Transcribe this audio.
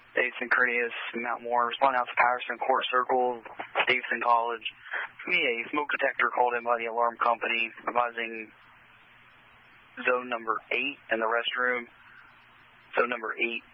Davidson Curtis, Mount Moore, responding out to Patterson Court Circle, Davidson College. A smoke detector called in by the alarm company, advising zone number 8 in the restroom. Zone number 8